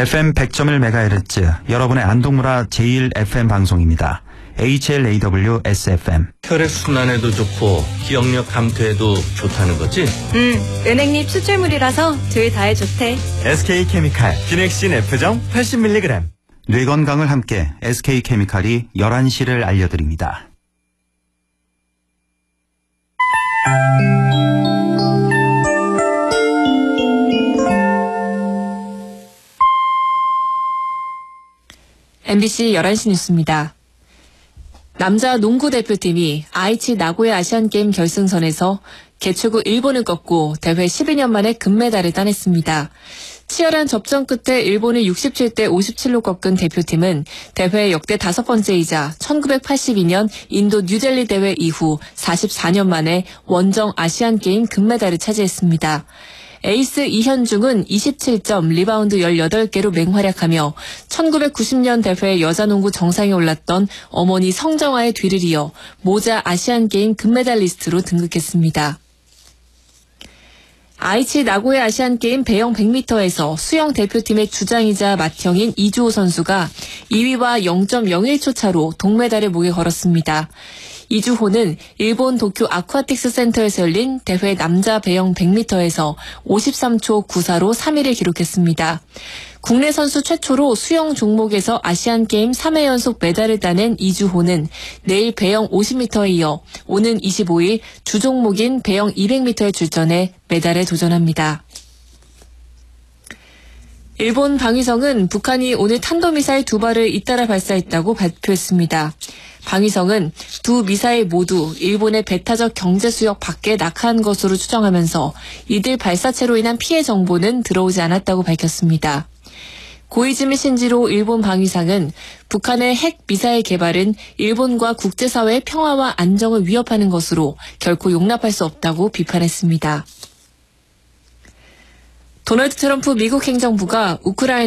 FM 100.1MHz 여러분의 안동문화 제1FM 방송입니다. HLAW-SFM. 혈액순환에도 좋고 기억력 감퇴에도 좋다는 거지? 은행잎 추출물이라서 둘 다에 좋대. SK케미칼 기넥신 F정 80mg. 뇌 건강을 함께 SK케미칼이 11시를 알려드립니다. MBC 11시 뉴스입니다. 남자 농구 대표팀이 아이치 나고야 아시안게임 결승선에서 개최국 일본을 꺾고 대회 12년 만에 금메달을 따냈습니다. 치열한 접전 끝에 일본을 67대 57로 꺾은 대표팀은 대회 역대 5번째이자 1982년 인도 뉴델리 대회 이후 44년 만에 원정 아시안게임 금메달을 차지했습니다. 에이스 이현중은 27점, 리바운드 18개로 맹활약하며 1990년 대회 여자농구 정상에 올랐던 어머니 성정아의 뒤를 이어 모자 아시안게임 금메달리스트로 등극했습니다. 아이치 나고야 아시안게임 배영 100m에서 수영 대표팀의 주장이자 맏형인 이주호 선수가 2위와 0.01초 차로 동메달을 목에 걸었습니다. 이주호는 일본 도쿄 아쿠아틱스 센터에서 열린 대회 남자 배영 100m에서 53초 94로 3위를 기록했습니다. 국내 선수 최초로 수영 종목에서 아시안게임 3회 연속 메달을 따낸 이주호는 내일 배영 50m에 이어 오는 25일 주종목인 배영 200m에 출전해 메달에 도전합니다. 일본 방위성은 북한이 오늘 탄도미사일 2발을 잇따라 발사했다고 발표했습니다. 방위성은 두 미사일 모두 일본의 배타적 경제수역 밖에 낙하한 것으로 추정하면서 이들 발사체로 인한 피해 정보는 들어오지 않았다고 밝혔습니다. 고이즈미 신지로 일본 방위상은 북한의 핵 미사일 개발은 일본과 국제사회의 평화와 안정을 위협하는 것으로 결코 용납할 수 없다고 비판했습니다. 도널드 트럼프 미국 행정부가 우크라이나